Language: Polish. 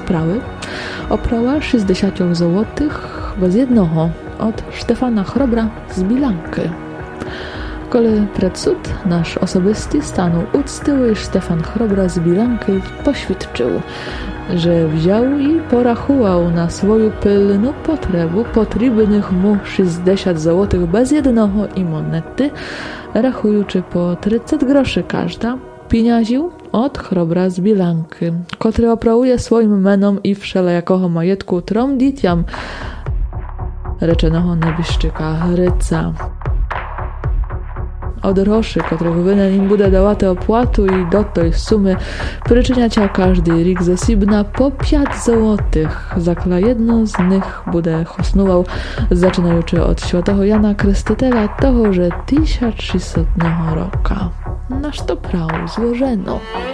prawy oprała 60 złotych bez jednoho od Štefana Chrobra z Bilanky. Kole przed sud nasz osobisty stanął ucztyły Štefan Chrobra z Bilanky poświadczył, że wziął i porachował na swoją pilną potrzebnych mu 60 złotych bez jednoho i monety, rachujący po 30 groszy każda, pieniaził od Chrobra z Bilanky, który oprawuje swoim menom i wszelajakoho majetku trom ditiam rečeného nebišczyka Hryca. Od groszy, których wynen im bude dawate opłatu i do tej sumy przyczyniacia każdy rik ze sibna po 5 złotych, zakla jedno z nich bude hosnował, zaczynający od świętego Jana Chrystytela toho, że 1300 roka. Naż to prawo złożeno.